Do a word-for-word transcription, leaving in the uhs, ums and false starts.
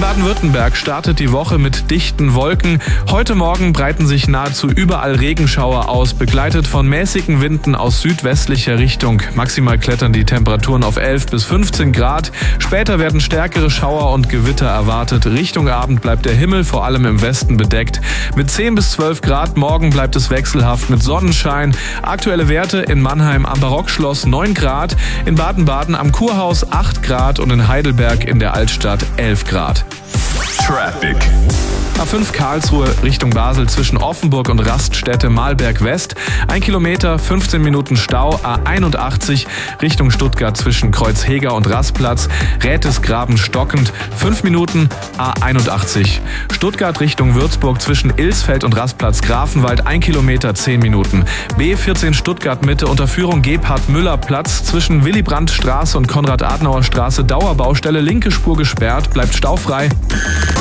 Baden-Württemberg startet die Woche mit dichten Wolken. Heute Morgen breiten sich nahezu überall Regenschauer aus, begleitet von mäßigen Winden aus südwestlicher Richtung. Maximal klettern die Temperaturen auf elf bis fünfzehn Grad. Später werden stärkere Schauer und Gewitter erwartet. Richtung Abend bleibt der Himmel vor allem im Westen bedeckt. Mit zehn bis zwölf Grad morgen bleibt es wechselhaft mit Sonnenschein. Aktuelle Werte in Mannheim am Barockschloss neun Grad, in Baden-Baden am Kurhaus acht Grad und in Heidelberg in der Altstadt elf Grad. Traffic. A fünf Karlsruhe Richtung Basel zwischen Offenburg und Raststätte Mahlberg West. Ein Kilometer, fünfzehn Minuten Stau. A einundachtzig Richtung Stuttgart zwischen Kreuzheger und Rastplatz. Rätisgraben stockend. fünf Minuten. A einundachtzig. Stuttgart Richtung Würzburg zwischen Ilsfeld und Rastplatz Grafenwald. Ein Kilometer, zehn Minuten. B vierzehn Stuttgart Mitte unter Führung Gebhard-Müller-Platz zwischen Willy-Brandt-Straße und Konrad-Adenauer-Straße. Dauerbaustelle. Linke Spur gesperrt. Bleibt staufrei.